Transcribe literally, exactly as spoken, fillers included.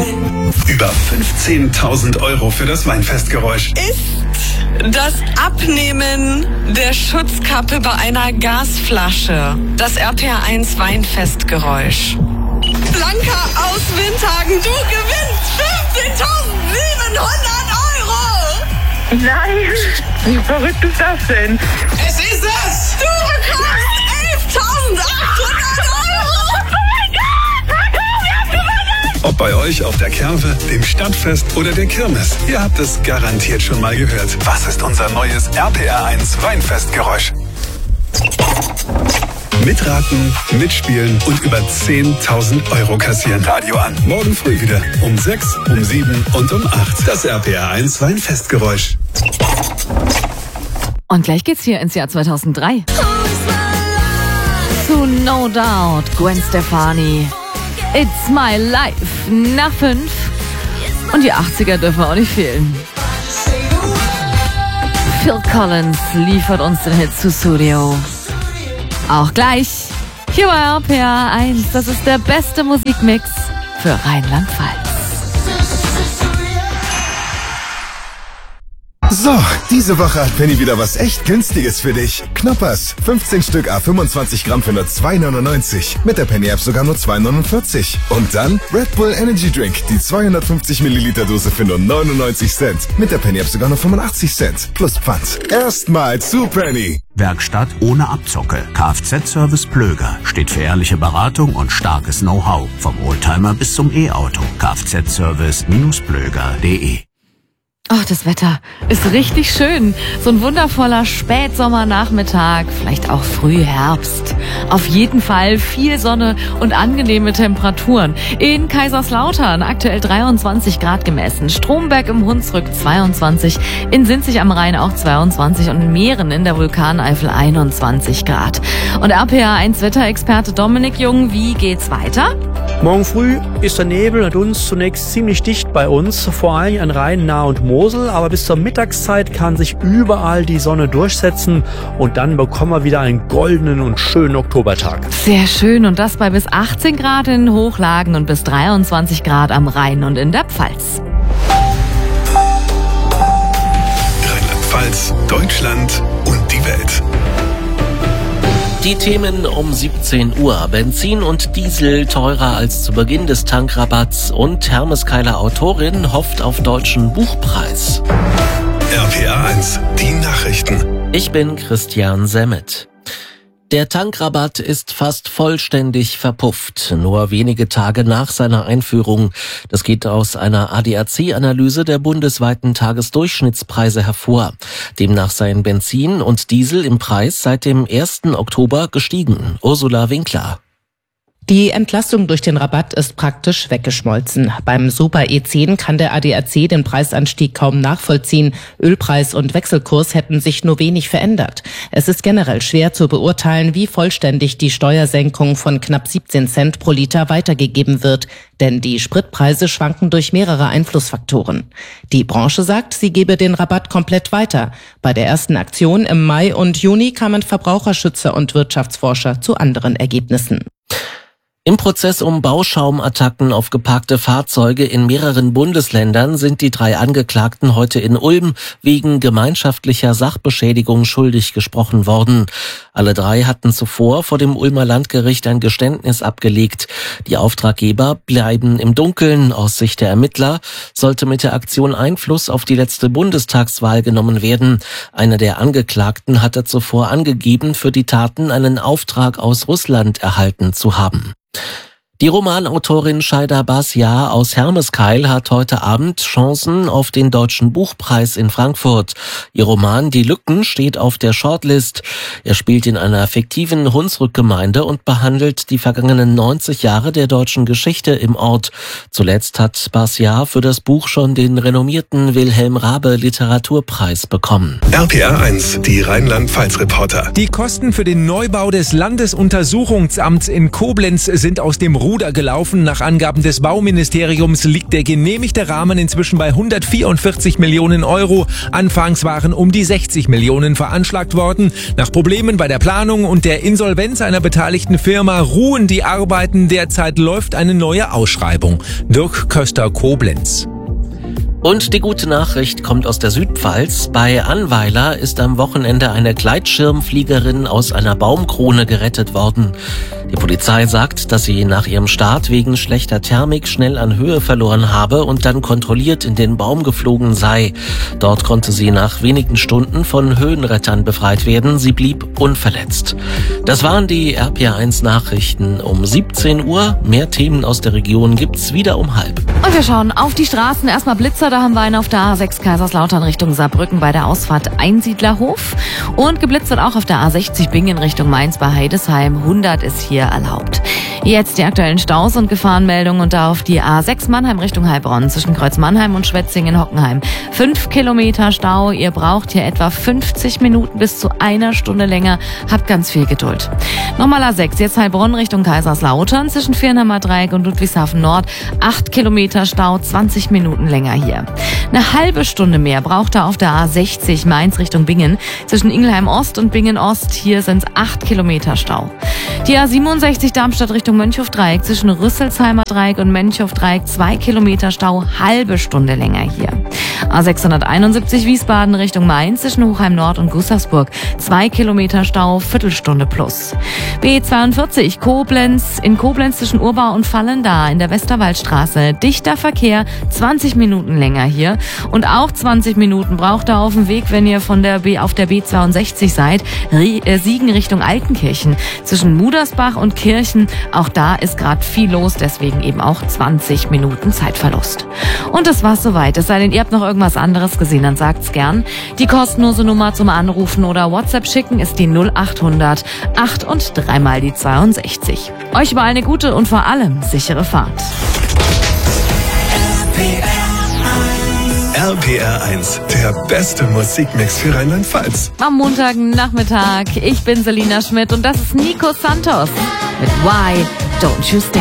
Über fünfzehntausend Euro für das Weinfestgeräusch. Ist das Abnehmen der Schutzkappe bei einer Gasflasche das R P R eins Weinfestgeräusch? Blanca aus Windhagen, du gewinnst fünfzehntausendsiebenhundert Euro! Nein, wie verrückt ist das denn? Es ist es! Du bekommst elftausendachthundert Euro! Oh mein Gott! Marco, wir haben gewonnen! Ob bei euch auf der Kerwe, dem Stadtfest oder der Kirmes, ihr habt es garantiert schon mal gehört. Was ist unser neues R P R eins Weinfestgeräusch? Mitraten, mitspielen und über zehntausend Euro kassieren. Radio an. Morgen früh wieder um sechs, um sieben und um acht. Das R P R eins Weinfestgeräusch. Und gleich geht's hier ins Jahr zweitausenddrei. Zu No Doubt, Gwen Stefani. It's My Life. Nach fünf. Und die achtziger dürfen auch nicht fehlen. Phil Collins liefert uns den Hit zu Studio. Auch gleich. Hier bei R P R eins. Das ist der beste Musikmix für Rheinland-Pfalz. So, diese Woche hat Penny wieder was echt Günstiges für dich. Knoppers, fünfzehn Stück à fünfundzwanzig Gramm für nur zwei neunundneunzig. Mit der Penny App sogar nur zwei neunundvierzig. Und dann Red Bull Energy Drink, die zweihundertfünfzig Milliliter Dose für nur neunundneunzig Cent. Mit der Penny App sogar nur fünfundachtzig Cent. Plus Pfand. Erstmal zu Penny. Werkstatt ohne Abzocke. Kfz-Service Plöger steht für ehrliche Beratung und starkes Know-how. Vom Oldtimer bis zum E-Auto. Kfz-Service Plöger punkt de. Ach, das Wetter ist richtig schön. So ein wundervoller Spätsommernachmittag, vielleicht auch Frühherbst. Auf jeden Fall viel Sonne und angenehme Temperaturen. In Kaiserslautern aktuell dreiundzwanzig Grad gemessen. Stromberg im Hunsrück zweiundzwanzig. In Sinzig am Rhein auch zweiundzwanzig. Und in Mähren in der Vulkaneifel einundzwanzig Grad. Und R P R eins Wetterexperte Dominik Jung, wie geht's weiter? Morgen früh ist der Nebel und uns zunächst ziemlich dicht bei uns, vor allem an Rhein, Nahe und Mosel, aber bis zur Mittagszeit kann sich überall die Sonne durchsetzen und dann bekommen wir wieder einen goldenen und schönen Oktobertag. Sehr schön und das bei bis achtzehn Grad in den Hochlagen und bis dreiundzwanzig Grad am Rhein und in der Pfalz. Rheinland-Pfalz, Deutschland und die Welt. Die Themen um siebzehn Uhr. Benzin und Diesel teurer als zu Beginn des Tankrabatts und Hermes Keiler Autorin hofft auf deutschen Buchpreis. R P R eins, die Nachrichten. Ich bin Christian Semmet. Der Tankrabatt ist fast vollständig verpufft, nur wenige Tage nach seiner Einführung. Das geht aus einer A D A C-Analyse der bundesweiten Tagesdurchschnittspreise hervor. Demnach seien Benzin und Diesel im Preis seit dem ersten Oktober gestiegen. Ursula Winkler. Die Entlastung durch den Rabatt ist praktisch weggeschmolzen. Beim Super E zehn kann der A D A C den Preisanstieg kaum nachvollziehen. Ölpreis und Wechselkurs hätten sich nur wenig verändert. Es ist generell schwer zu beurteilen, wie vollständig die Steuersenkung von knapp siebzehn Cent pro Liter weitergegeben wird. Denn die Spritpreise schwanken durch mehrere Einflussfaktoren. Die Branche sagt, sie gebe den Rabatt komplett weiter. Bei der ersten Aktion im Mai und Juni kamen Verbraucherschützer und Wirtschaftsforscher zu anderen Ergebnissen. Im Prozess um Bauschaumattacken auf geparkte Fahrzeuge in mehreren Bundesländern sind die drei Angeklagten heute in Ulm wegen gemeinschaftlicher Sachbeschädigung schuldig gesprochen worden. Alle drei hatten zuvor vor dem Ulmer Landgericht ein Geständnis abgelegt. Die Auftraggeber bleiben im Dunkeln. Aus Sicht der Ermittler sollte mit der Aktion Einfluss auf die letzte Bundestagswahl genommen werden. Einer der Angeklagten hatte zuvor angegeben, für die Taten einen Auftrag aus Russland erhalten zu haben. Die Romanautorin Shaida Basia aus Hermeskeil hat heute Abend Chancen auf den Deutschen Buchpreis in Frankfurt. Ihr Roman Die Lücken steht auf der Shortlist. Er spielt in einer fiktiven Hunsrückgemeinde und behandelt die vergangenen neunzig Jahre der deutschen Geschichte im Ort. Zuletzt hat Basia für das Buch schon den renommierten Wilhelm Raabe Literaturpreis bekommen. R P R eins, die Rheinland-Pfalz-Reporter. Die Kosten für den Neubau des Landesuntersuchungsamts in Koblenz sind aus dem Ruder Ruder gelaufen. Nach Angaben des Bauministeriums liegt der genehmigte Rahmen inzwischen bei hundertvierundvierzig Millionen Euro. Anfangs waren um die sechzig Millionen veranschlagt worden. Nach Problemen bei der Planung und der Insolvenz einer beteiligten Firma ruhen die Arbeiten. Derzeit läuft eine neue Ausschreibung. Dirk Köster, Koblenz. Und die gute Nachricht kommt aus der Südpfalz. Bei Annweiler ist am Wochenende eine Gleitschirmfliegerin aus einer Baumkrone gerettet worden. Die Polizei sagt, dass sie nach ihrem Start wegen schlechter Thermik schnell an Höhe verloren habe und dann kontrolliert in den Baum geflogen sei. Dort konnte sie nach wenigen Stunden von Höhenrettern befreit werden. Sie blieb unverletzt. Das waren die R P R eins Nachrichten um siebzehn Uhr. Mehr Themen aus der Region gibt's wieder um halb. Und wir schauen auf die Straßen. Erstmal Blitzer, da haben wir einen auf der A sechs Kaiserslautern Richtung Saarbrücken bei der Ausfahrt Einsiedlerhof. Und geblitzt wird auch auf der A sechzig Bingen Richtung Mainz bei Heidesheim. hundert ist hier erlaubt. Jetzt die aktuellen Staus und Gefahrenmeldungen und da auf die A sechs Mannheim Richtung Heilbronn zwischen Kreuz Mannheim und Schwetzingen-Hockenheim. Fünf Kilometer Stau. Ihr braucht hier etwa fünfzig Minuten bis zu einer Stunde länger. Habt ganz viel Geduld. Nochmal A sechs, jetzt Heilbronn Richtung Kaiserslautern zwischen Viernheimer Dreieck und Ludwigshafen Nord. Acht Kilometer Stau, zwanzig Minuten länger hier. Eine halbe Stunde mehr braucht er auf der A sechzig Mainz Richtung Bingen. Zwischen Ingelheim Ost und Bingen Ost, hier sind es acht Kilometer Stau. Die A siebenundsechzig Darmstadt Richtung Mönchhof-Dreieck zwischen Rüsselsheimer Dreieck und Mönchhof-Dreieck, zwei Kilometer Stau, halbe Stunde länger hier. A sechshunderteinundsiebzig Wiesbaden Richtung Mainz zwischen Hochheim Nord und Gustavsburg, zwei Kilometer Stau, Viertelstunde plus. B zweiundvierzig Koblenz, in Koblenz zwischen Urbau und Vallendar in der Westerwaldstraße, dichter Verkehr, zwanzig Minuten länger hier. Und auch zwanzig Minuten braucht er auf dem Weg, wenn ihr von der B auf der B zweiundsechzig seid, Siegen Richtung Altenkirchen zwischen Mudersbach und Kirchen. Auch da ist gerade viel los, deswegen eben auch zwanzig Minuten Zeitverlust. Und das war's soweit. Es sei denn, ihr habt noch irgendwas anderes gesehen, dann sagt's gern. Die kostenlose Nummer zum Anrufen oder WhatsApp schicken ist die null achthundert acht und dreimal die zweiundsechzig. Euch überall eine gute und vor allem sichere Fahrt. R P R eins, der beste Musikmix für Rheinland-Pfalz. Am Montagnachmittag, ich bin Selina Schmidt und das ist Nico Santos mit Why Don't You Stay.